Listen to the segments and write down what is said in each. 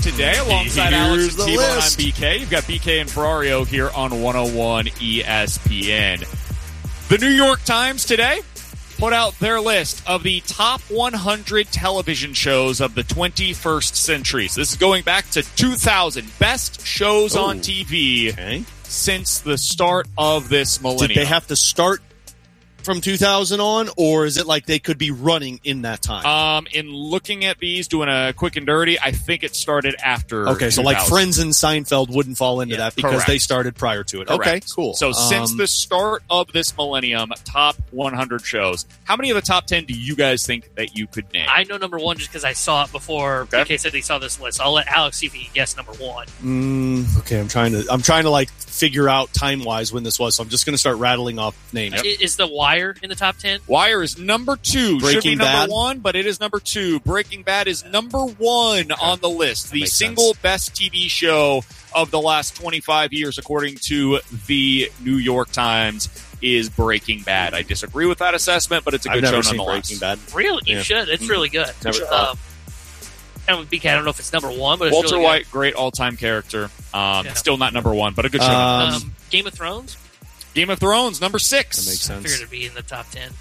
today alongside Alex and the T-Bone. I'm list. BK. You've got BK and Ferrario here on 101 ESPN. The New York Times today put out their list of the top 100 television shows of the 21st century. So this is going back to 2000. Best shows on TV since the start of this millennium. Did they have to start from 2000 on, or is it like they could be running in that time? In looking at these, doing a quick and dirty, I think it started after. Okay, so 2000. like Friends and Seinfeld wouldn't fall into that because correct. they started prior to it. Correct. Okay, cool. So since the start of this millennium, top 100 shows. How many of the top 10 do you guys think that you could name? I know number one just because I saw it before BK said he saw this list. I'll let Alex see if he can guess number one. Okay, I'm trying to like figure out time wise when this was. So I'm just going to start rattling off names. Is The Wire in the top 10? Wire is number 2. Should be Breaking number Bad? 1, but it is number 2. Breaking Bad is number 1 on the list. The makes single sense. best TV show of the last 25 years, according to the New York Times, is Breaking Bad. I disagree with that assessment, but it's a I've good never show seen nonetheless. Breaking Bad. Really? You Yeah. should. It's really good. Never thought. And with BK, I don't know if it's number one, but it's Walter really White, great all-time character. Still not number 1, but a good show. nonetheless. good. Game of Thrones? Game of Thrones, number 6. That makes I figured sense. it'd be in the top 10.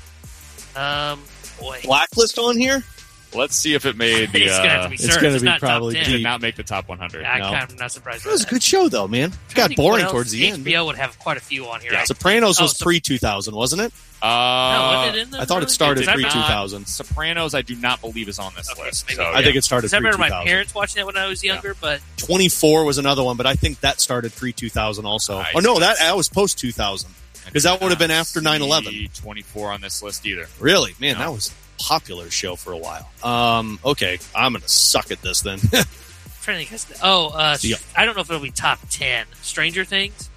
Boy. Blacklist on here? Let's see if it made the. It's going to have to be it's certain. gonna It's be not probably top did 10. not make the top 100. I'm No. kind of not surprised That by was a that. good show, though, man. It I got think boring what else? towards the end. HBO would have quite a few on here. Yeah. Sopranos was so- pre-2000, wasn't it? No, wasn't it in the I thought it early started days? Is that pre-2000. Sopranos, I do not believe is on this Okay, list. maybe- So, I think it started Because I remember my pre-2000. parents watching that when I was younger, but 24 was another one, but I think that started pre-2000 also. I Oh, no, see. that was post-2000. Because that would have been after 9/11. See 24 on this list either. Really? Man, No. that was a popular show for a while. Okay, I'm going to suck at this then. I'm trying to think. I don't know if it'll be top 10. Stranger Things?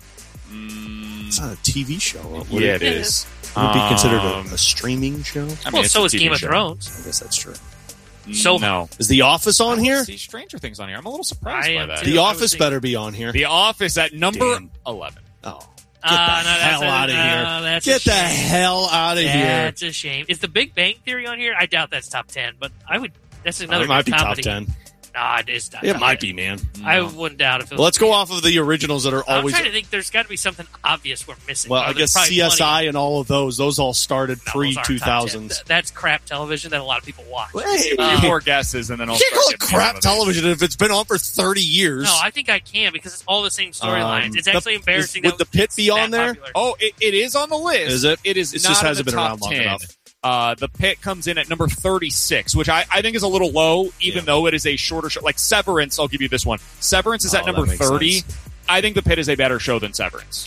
It's not a TV show. Would Yeah, it, it is. would it be considered a streaming show? I mean, Well, it's so a is TV Game of show. Thrones. I guess that's true. So- no. Is The Office on here? See Stranger Things on here. I'm a little surprised I by am that. too. The I was Office thinking- better be on here. The Office at number Damn. 11. Oh, get the hell out of here. That's Get a the shame. hell out of here. That's a shame. Is the Big Bang Theory on here? I doubt that's top 10, but I would. That's another It might be good top comedy. 10. Nah, it is not. It top might 10. be, man. I wouldn't doubt if it was. Well, let's go off of the originals that are I'm always. trying to think. There's got to be something obvious we're missing. Well, Oh, I there's guess probably CSI plenty. and all of those all started No, those aren't top 10. pre-2000s. That's crap television that a lot of people watch. Hey, A few more guesses, and then I'll you can't start call it getting some crap of these. television if it's been on for 30 years. No, I think I can because it's all the same storylines. It's actually embarrassing. Would that the Pit it's be on that there? popular. Oh, it is on the list. Is it? It is. It not just in hasn't the been top around long 10. enough. The Pit comes in at number 36, which I think is a little low, even though it is a shorter show. Like Severance, I'll give you this one. Severance is at Oh, number that makes 30. sense. I think The Pit is a better show than Severance.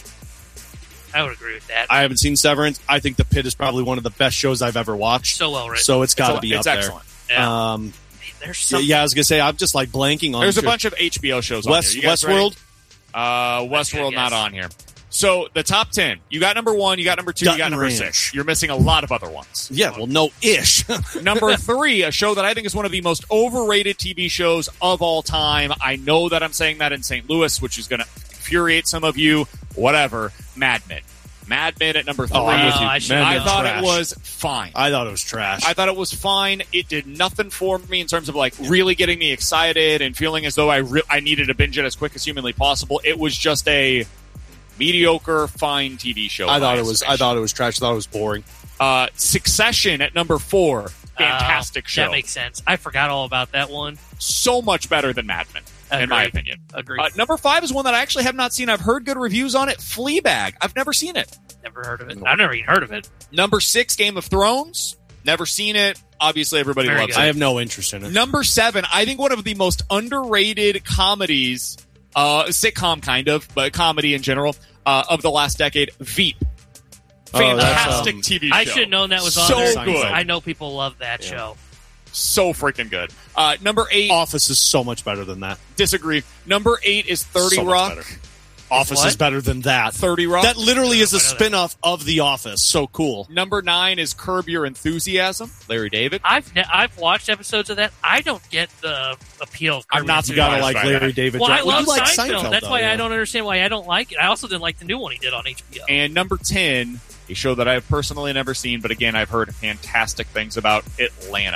I would agree with that. I haven't seen Severance. I think The Pit is probably one of the best shows I've ever watched. So well written. So it's got to be it's up excellent. Yeah. there. There's something. Yeah, I was gonna say I'm just like blanking on. There's a bunch of HBO shows on here. You guys ready? Westworld. Westworld Yes. not on here. So the top 10. You got number 1, you got number 2, you got Dutton number Ranch. 6. You're missing a lot of other ones. Yeah, well, no ish. Number 3, a show that I think is one of the most overrated TV shows of all time. I know that I'm saying that in St. Louis, which is going to infuriate some of you. Whatever. Mad Men. Mad Men at number 3. Oh, I'm with you. I should- Mad I Men's thought trash. it was fine. I thought it was trash. I thought it was fine. It did nothing for me in terms of like really getting me excited and feeling as though I needed to binge it as quick as humanly possible. It was just a mediocre, fine TV show. I by thought it was. I estimation. thought it was trash. I thought it was boring. Succession at number 4. Fantastic show. That makes sense. I forgot all about that one. So much better than Mad Men, in my Agreed. opinion. Agreed. Number 5 is one that I actually have not seen. I've heard good reviews on it. Fleabag. I've never seen it. Never heard of it. I've never even heard of it. Number 6, Game of Thrones. Never seen it. Obviously, everybody Very loves good. it. I have no interest in it. Number 7, I think one of the most underrated comedies, sitcom kind of, but comedy in general, of the last decade, Veep. Oh, that's, Fantastic TV show. I should have known that was on So there. good. I know people love that show. So freaking good. Number 8, Office is so much better than that. disagree. Number 8 is 30 So much Rock. better. Office what? is better than that. 30 Rock. That literally is a I know that. spin-off of The Office. So cool. Number 9 is Curb Your Enthusiasm. Larry David. I've watched episodes of that. I don't get the appeal of I'm Curb not Your You gotta surprised like by Larry that. David. Well, I Well, love you like Seinfeld. That's though, why yeah. I don't understand why I don't like it. I also didn't like the new one he did on HBO. And number 10, a show that I've personally never seen, but again, I've heard fantastic things about, Atlanta.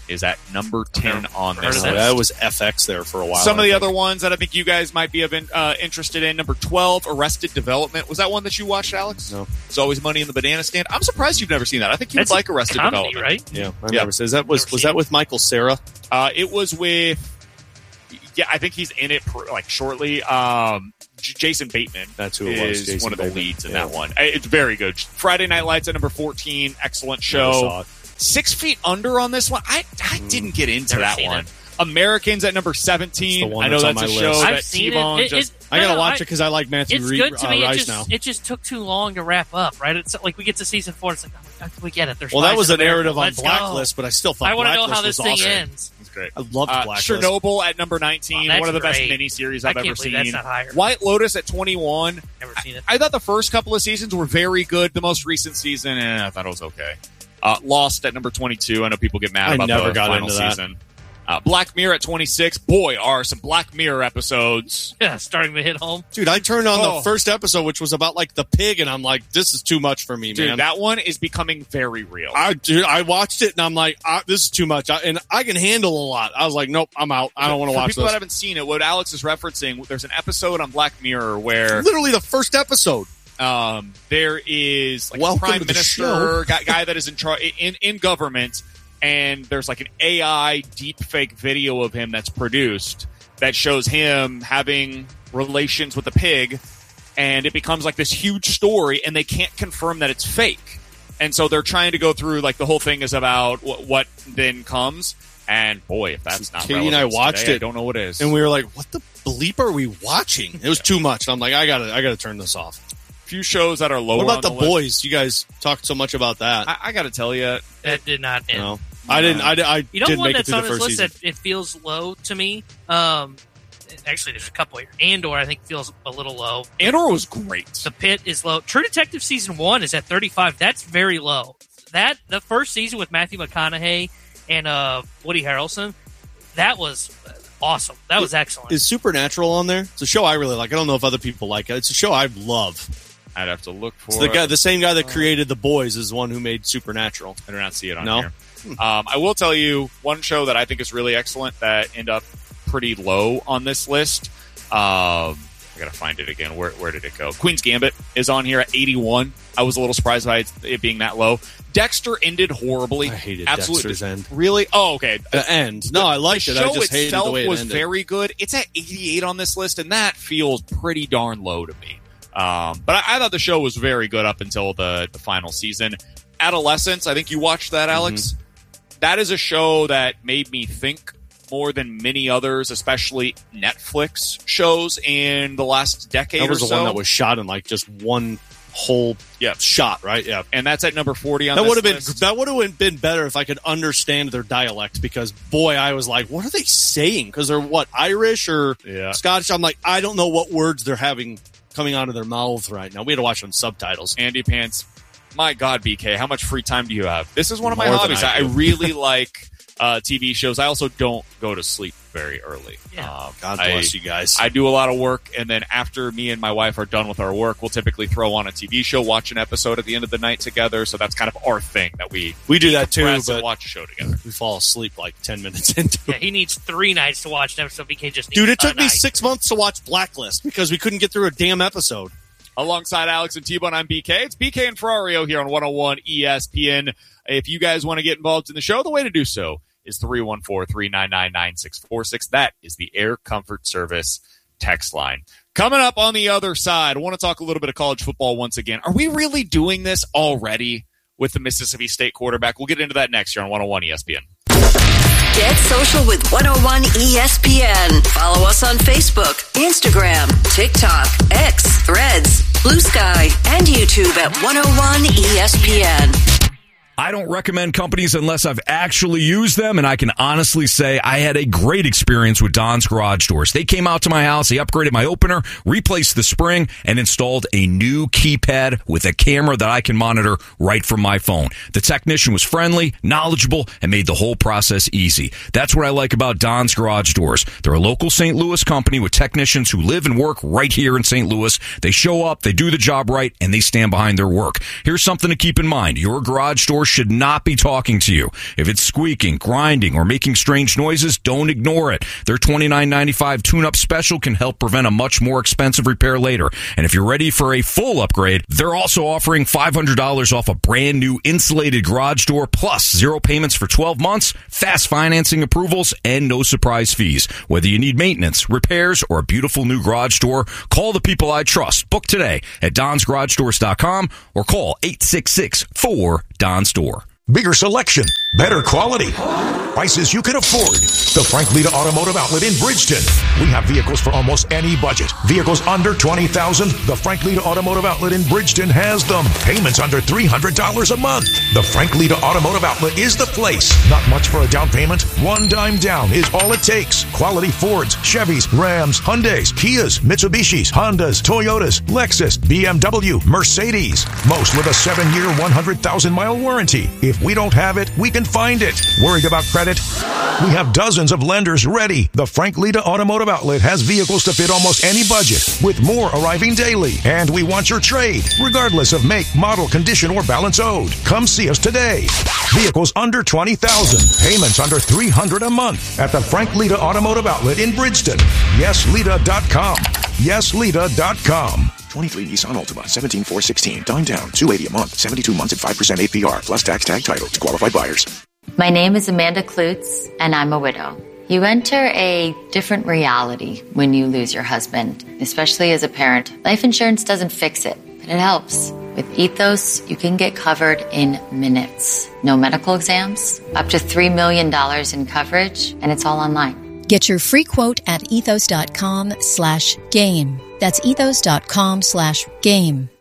is at number 10 on this list. That was FX there for a while. Some of the other ones that I think you guys might be interested in. Number 12, Arrested Development. Was that one that you watched, Alex? No. It's Always Money in the Banana Stand. I'm surprised you've never seen that. I think you would like Arrested comedy, Development. right? Yeah, I've never seen it. Was that with Michael Cera? It was with... Yeah, I think he's in it shortly. Jason Bateman. That's who it was. Is one of the Bateman. leads in that one. It's very good. Friday Night Lights at number 14. Excellent show. 6 Feet Under on this one. I didn't get into that one. It. Americans at number 17. I know that's a show I've that seen T-Bone it. I gotta watch it because I like Matthew It's good to me. Rice now. It just took too long to wrap up, right? It's like we get to season 4. It's like, oh my God, we get it. There's that was a narrative on Let's Blacklist, but I still thought I want to know Blacklist how this was thing awesome. ends. It's great. I loved Blacklist. Chernobyl at number 19. Oh, one of the best great. miniseries I've ever seen. That's not higher. White Lotus at 21. Never seen it. I thought the first couple of seasons were very good. The most recent season, I thought it was okay. Lost at number 22. I know people get mad about the final season. Black Mirror at 26. Boy, are some Black Mirror episodes. Yeah, starting to hit home. Dude, I turned on the first episode, which was about the pig, and I'm like, this is too much for me, man. Dude, that one is becoming very real. I watched it, and I'm like, this is too much. And I can handle a lot. I was like, nope, I'm out. I don't want to watch this. For people that haven't seen it, what Alex is referencing, there's an episode on Black Mirror where... Literally the first episode. There is a Welcome prime to the minister, guy that is in government, and there's an AI deep fake video of him that's produced that shows him having relations with a pig, and it becomes this huge story, and they can't confirm that it's fake. And so they're trying to go through the whole thing is about what then comes. And boy, if that's not Katie and I watched today, it, I don't know what is. And we were like, what the bleep are we watching? It was too much. And I'm like, I gotta turn this off. Few shows that are lower. What about on The Boys? You guys talked so much about that. I got to tell you, that did not end. No, I didn't. I you know, didn't one make it that's through on the this first list season. that it feels low to me. Actually, there's a couple here. Andor, I think, feels a little low. Andor was great. The Pit is low. True Detective season 1 is at 35. That's very low. The first season with Matthew McConaughey and Woody Harrelson, that was awesome. That was excellent. Is Supernatural on there? It's a show I really like. I don't know if other people like it. It's a show I love. I'd have to look for it. The same guy that created The Boys is the one who made Supernatural. I do not see it on here. I will tell you one show that I think is really excellent that ended up pretty low on this list. I gotta find it again. Where did it go? Queen's Gambit is on here at 81. I was a little surprised by it being that low. Dexter ended horribly. I hated Dexter's end. Really? Oh, okay. The end. No, I liked it. I just hated the way it ended. The show itself was very good. It's at 88 on this list, and that feels pretty darn low to me. But I thought the show was very good up until the final season. Adolescence, I think you watched that, Alex. Mm-hmm. That is a show that made me think more than many others, especially Netflix shows in the last decade or so. That was the one that was shot in just one whole shot, right? Yeah. And that's at number 40 on that this list. That would have been better if I could understand their dialect, because boy, I was like, what are they saying? Because they're Irish or Scottish? I'm like, I don't know what words they're having coming out of their mouth right now. We had to watch them subtitles. Andy Pants, my God, BK, how much free time do you have? This is one of my hobbies. I really like TV shows. I also don't go to sleep very early. Yeah. God bless you guys. I do a lot of work, and then after me and my wife are done with our work, we'll typically throw on a TV show, watch an episode at the end of the night together. So that's kind of our thing that we do that too, but watch a show together. We fall asleep 10 minutes into it. Yeah, he needs 3 nights to watch an episode. BK just needs Dude, it took me night. 6 months to watch Blacklist because we couldn't get through a damn episode. Alongside Alex and T-Bone, I'm BK. It's BK and Ferrario here on 101 ESPN. If you guys want to get involved in the show, the way to do so is 314-399-9646. That is the Air Comfort Service text line. Coming up on the other side, I want to talk a little bit of college football once again. Are we really doing this already with the Mississippi State quarterback? We'll get into that next year on 101 ESPN. Get social with 101 ESPN. Follow us on Facebook, Instagram, TikTok, X, Threads, Blue Sky, and YouTube at 101 ESPN. I don't recommend companies unless I've actually used them, and I can honestly say I had a great experience with Don's Garage Doors. They came out to my house, they upgraded my opener, replaced the spring, and installed a new keypad with a camera that I can monitor right from my phone. The technician was friendly, knowledgeable, and made the whole process easy. That's what I like about Don's Garage Doors. They're a local St. Louis company with technicians who live and work right here in St. Louis. They show up, they do the job right, and they stand behind their work. Here's something to keep in mind. Your garage door should not be talking to you. If it's squeaking, grinding, or making strange noises, don't ignore it. Their $29.95 tune-up special can help prevent a much more expensive repair later. And if you're ready for a full upgrade, they're also offering $500 off a brand new insulated garage door, plus 0 payments for 12 months, fast financing approvals, and no surprise fees. Whether you need maintenance, repairs, or a beautiful new garage door, call the people I trust. Book today at donsgaragedoors.com or call 866-4-DONS-DOOR. Bigger selection, better quality, prices you can afford. The Frank Lita Automotive Outlet in Bridgeton. We have vehicles for almost any budget. Vehicles under $20,000. The Frank Lita Automotive Outlet in Bridgeton has them. Payments under $300 a month. The Frank Lita Automotive Outlet is the place. Not much for a down payment. $1 down is all it takes. Quality Fords, Chevys, Rams, Hyundais, Kias, Mitsubishis, Hondas, Toyotas, Lexus, BMW, Mercedes. Most with a 7-year, 100,000-mile warranty. If we don't have it, we can find it. Worried about credit? We have dozens of lenders ready. The Frank Lita Automotive Outlet has vehicles to fit almost any budget, with more arriving daily. And we want your trade, regardless of make, model, condition, or balance owed. Come see us today. Vehicles under $20,000. Payments under $300 a month at the Frank Lita Automotive Outlet in Bridgeton. YesLita.com. YesLita.com. 23 Nissan Altima, 17,416. Dime down, $280 a month, 72 months at 5% APR, plus tax tag title to qualified buyers. My name is Amanda Klutz, and I'm a widow. You enter a different reality when you lose your husband, especially as a parent. Life insurance doesn't fix it, but it helps. With Ethos, you can get covered in minutes. No medical exams, up to $3 million in coverage, and it's all online. Get your free quote at ethos.com/game. That's ethos.com/game.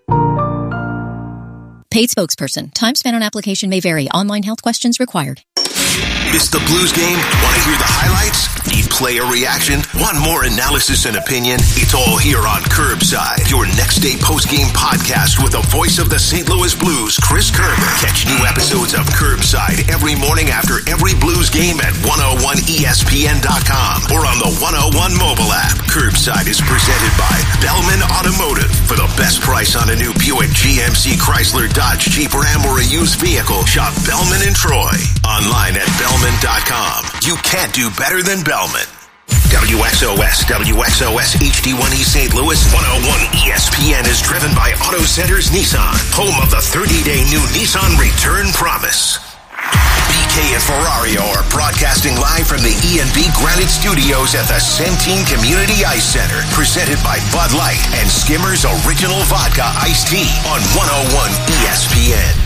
Paid spokesperson. Time spent on application may vary. Online health questions required. Missed the Blues game? Want to hear the highlights? Need player reaction? Want more analysis and opinion? It's all here on Curbside, your next day post-game podcast with the voice of the St. Louis Blues, Chris Kerber. Catch new episodes of Curbside every morning after every Blues game at 101ESPN.com or on the 101 mobile app. Curbside is presented by Bellman Automotive. For the best price on a new Buick, GMC, Chrysler, Dodge, Jeep, Ram, or a used vehicle, shop Bellman in Troy. Online at Bellman.com. You can't do better than Bellman. WXOS HD1E St. Louis 101 ESPN is driven by Auto Centers Nissan, home of the 30-day new Nissan Return Promise. BK and Ferrario are broadcasting live from the E&B Granite Studios at the Centene Community Ice Center, presented by Bud Light and Skimmer's Original Vodka Iced Tea on 101 ESPN.